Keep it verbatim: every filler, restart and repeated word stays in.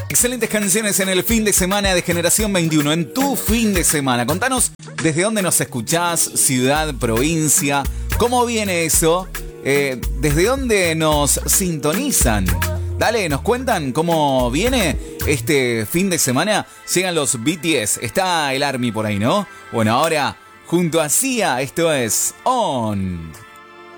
Excelentes canciones en el fin de semana de Generación veintiuno, en tu fin de semana. Contanos desde dónde nos escuchás, ciudad, provincia, cómo viene eso, eh, desde dónde nos sintonizan. Dale, nos cuentan cómo viene este fin de semana. Llegan los B T S, está el ARMY por ahí, ¿no? Bueno, ahora junto a Sia, esto es On.